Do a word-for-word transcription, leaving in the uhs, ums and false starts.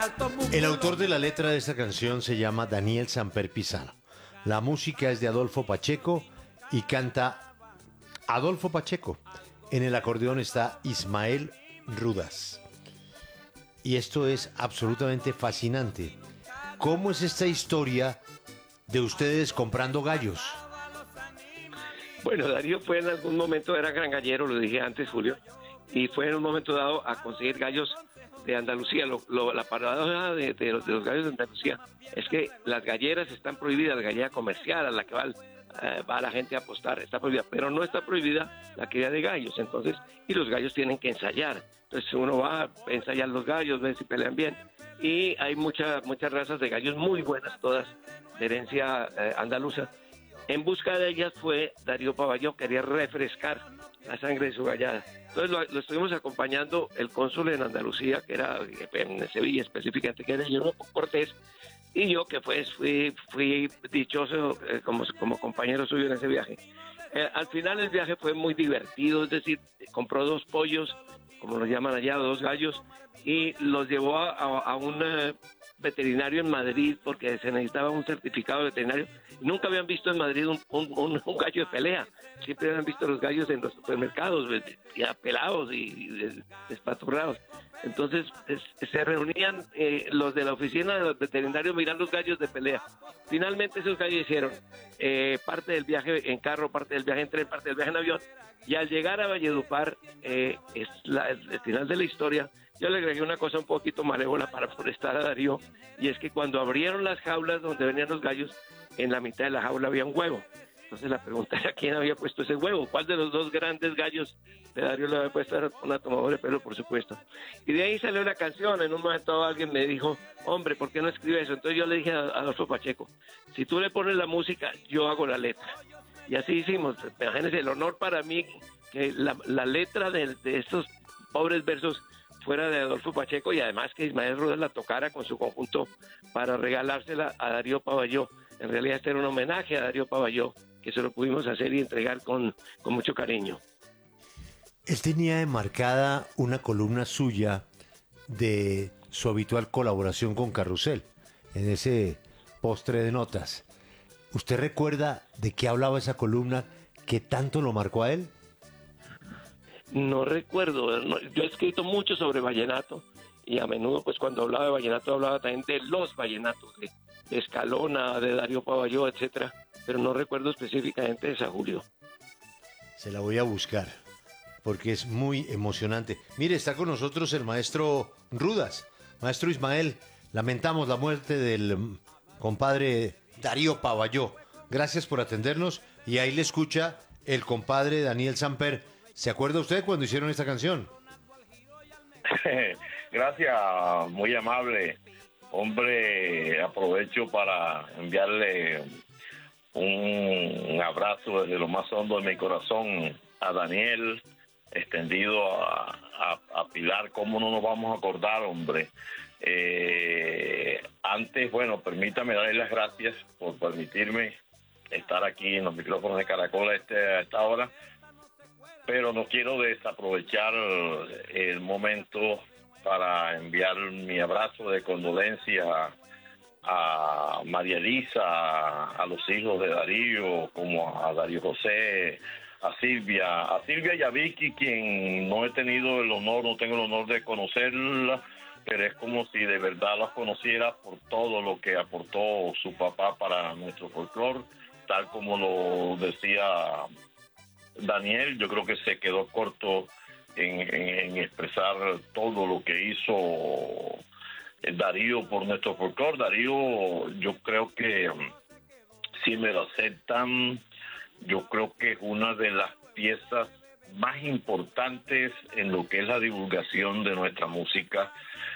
El autor de la letra de esta canción se llama Daniel Samper Pisano. La música es de Adolfo Pacheco y canta Adolfo Pacheco. En el acordeón está Ismael Rudas. Y esto es absolutamente fascinante. ¿Cómo es esta historia de ustedes comprando gallos? Bueno, Darío fue en algún momento, era gran gallero, lo dije antes, Julio, y fue en un momento dado a conseguir gallos de Andalucía. Lo, lo, la paradoja de, de, los, de los gallos de Andalucía es que las galleras están prohibidas, la gallera comercial a la que va, eh, va la gente a apostar, está prohibida, pero no está prohibida la cría de gallos. Entonces, y los gallos tienen que ensayar. Entonces uno va a ensayar los gallos, ver si pelean bien. Y hay muchas muchas razas de gallos muy buenas, todas de herencia eh, andaluza. En busca de ellas fue Darío Paballó, quería refrescar la sangre de su gallada. Entonces lo, lo estuvimos acompañando el cónsul en Andalucía, que era en Sevilla específicamente, que era Guillermo Cortés, y yo que pues fui, fui dichoso eh, como, como compañero suyo en ese viaje. Eh, al final el viaje fue muy divertido, es decir, compró dos pollos, como los llaman allá, dos gallos, y los llevó a, a, a un eh, veterinario en Madrid porque se necesitaba un certificado veterinario. Nunca habían visto en Madrid un, un, un, un gallo de pelea, siempre habían visto los gallos en los supermercados, ya pelados y, y despaturrados. Entonces es, se reunían eh, los de la oficina de los veterinarios mirar los gallos de pelea. Finalmente esos gallos hicieron eh, parte del viaje en carro, parte del viaje en tren, parte del viaje en avión, y al llegar a Valledupar, eh, es la, el final de la historia. Yo le agregué una cosa un poquito malévola para molestar a Darío, y es que cuando abrieron las jaulas donde venían los gallos, en la mitad de la jaula había un huevo. Entonces la pregunta era quién había puesto ese huevo, cuál de los dos grandes gallos de Darío le había puesto. Era una tomadora de pelo, por supuesto. Y de ahí salió la canción. En un momento alguien me dijo, hombre, ¿por qué no escribe eso? Entonces yo le dije a Adolfo Pacheco, si tú le pones la música, yo hago la letra. Y así hicimos. Imagínense, el honor para mí que la, la letra de, de estos pobres versos fuera de Adolfo Pacheco, y además que Ismael Rudas la tocara con su conjunto para regalársela a Darío Paballó. En realidad este era un homenaje a Darío Paballó, que se lo pudimos hacer y entregar con, con mucho cariño. Él tenía enmarcada una columna suya de su habitual colaboración con Carrusel, en ese postre de notas. ¿Usted recuerda de qué hablaba esa columna que tanto lo marcó a él? No recuerdo, no, yo he escrito mucho sobre vallenato, y a menudo pues cuando hablaba de vallenato hablaba también de los vallenatos, de, de Escalona, de Darío Paballó, etcétera, pero no recuerdo específicamente de esa, Julio. Se la voy a buscar, porque es muy emocionante. Mire, está con nosotros el maestro Rudas. Maestro Ismael, lamentamos la muerte del compadre Darío Paballó. Gracias por atendernos, y ahí le escucha el compadre Daniel Samper. ¿Se acuerda usted cuando hicieron esta canción? Gracias, muy amable. Hombre, aprovecho para enviarle un abrazo desde lo más hondo de mi corazón a Daniel, extendido a, a, a Pilar. ¿Cómo no nos vamos a acordar, hombre? Eh, antes, bueno, permítame darle las gracias por permitirme estar aquí en los micrófonos de Caracol a, este, a esta hora, pero no quiero desaprovechar el momento para enviar mi abrazo de condolencia a María Elisa, a los hijos de Darío, como a Darío José, a Silvia, a Silvia y a Vicky, quien no he tenido el honor, no tengo el honor de conocerla, pero es como si de verdad las conociera por todo lo que aportó su papá para nuestro folclore, tal como lo decía Daniel. Yo creo que se quedó corto en, en, en expresar todo lo que hizo Darío por nuestro folclore. Darío, yo creo que, si me lo aceptan, yo creo que es una de las piezas más importantes en lo que es la divulgación de nuestra música.